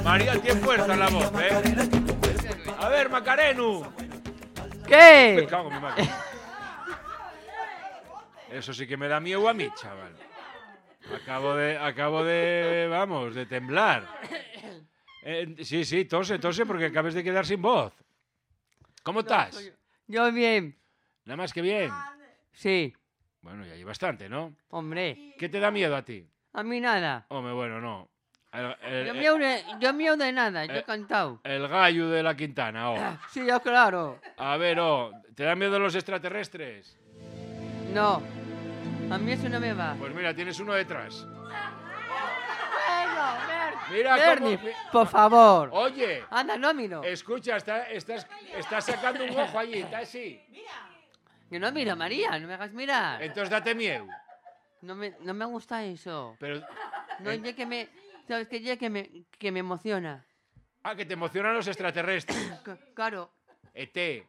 María tiene fuerza en la voz, ¿eh? A ver, Macarenu. Me ¿Qué? cago en mi madre. Eso sí que me da miedo a mí, chaval. Acabo de, vamos, de temblar. Sí, tose, porque acabas de quedar sin voz. ¿Cómo estás? Yo bien. Nada más que bien. Sí, Bueno, ya hay bastante, ¿no? hombre. ¿Qué te da miedo a ti? A mí nada. Hombre, bueno, no. El, Yo miedo de nada, yo he cantado. el gallo de la Quintana, oh. Sí, yo claro. A ver, oh, ¿te da miedo los extraterrestres? No, a mí eso no me va. Pues mira, tienes uno detrás. Bueno, Mira Bernie, cómo... por favor. Oye, Anda, no miro. escucha, estás sacando un ojo allí, está así. Yo no miro, María, no me hagas mirar. Entonces date miedo. No me gusta eso. Pero, No, ya que me... ¿Sabes qué? Ya que me emociona. que te emocionan los extraterrestres. Claro. ET.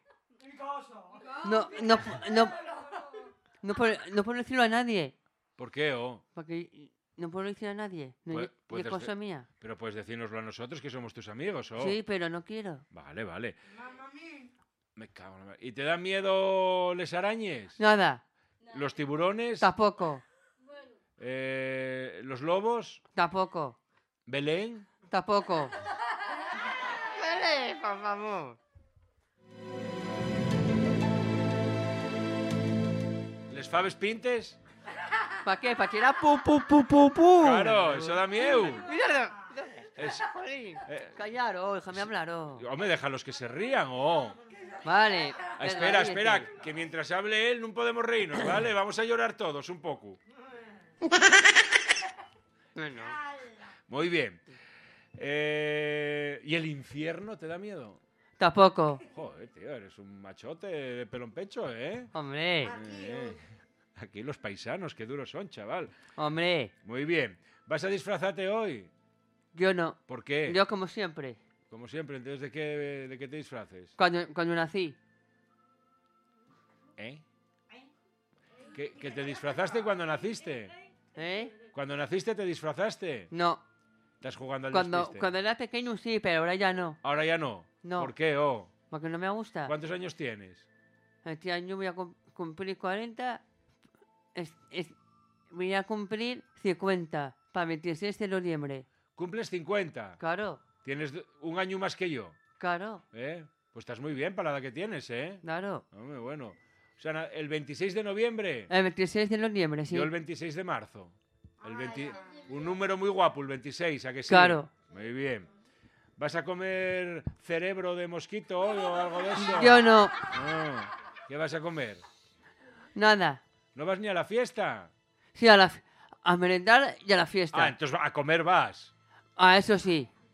No puedo decirlo a nadie. ¿Por qué, oh? Porque no puedo decir a nadie. No Pues- es puedes cosa mía. Pero puedes decírnoslo a nosotros, que somos tus amigos, oh. Sí, pero no quiero. Vale. Me cago en la madre. ¿Y te dan miedo les arañes? Nada. ¿Los tiburones? Tampoco. ¿Los lobos? Tampoco. ¿Belén? Tampoco. Vale, por favor. ¿Les faves pintes? ¿Para qué? ¿Para tirar pu? Claro, eso da miedo. Mira, Es- jolín. Callar, déjame hablar, Hombre, déjalos que se rían, oh. Vale. Espera, que mientras hable él no podemos reírnos, ¿vale? Vamos a llorar todos un poco. Bueno. Muy bien. ¿Y el infierno te da miedo? Tampoco. Joder, tío, eres un machote de pelo en pecho, ¿eh? Hombre. Aquí los paisanos, qué duros son, chaval. Hombre. Muy bien. ¿Vas a disfrazarte hoy? Yo no. ¿Por qué? Yo como siempre. Como siempre, entonces, ¿de qué te disfraces? Cuando nací. ¿Eh? ¿Que te disfrazaste cuando naciste? ¿Eh? ¿Cuando naciste te disfrazaste? No. ¿Estás jugando al Cuando despiste? era pequeño sí, pero ahora ya no. Ahora ya no. No. ¿Por qué, oh? Porque no me gusta. ¿Cuántos años tienes? Este año voy a cumplir 40. Voy a cumplir 50 para el 26 de noviembre. ¿Cumples 50? Claro, Tienes un año más que yo, claro, ¿eh? Pues estás muy bien para la edad que tienes, ¿eh? claro. Hombre, bueno. O sea, el 26 de noviembre, El 26 de noviembre, sí. yo el 26 de marzo. Un número muy guapo, el 26, ¿a que sí? Claro. Muy bien. ¿Vas a comer cerebro de mosquito hoy o algo de eso? Yo no, No. ¿Qué vas a comer? nada. ¿No vas ni a la fiesta? Sí, a merendar y a la fiesta. Entonces a comer vas. Eso sí.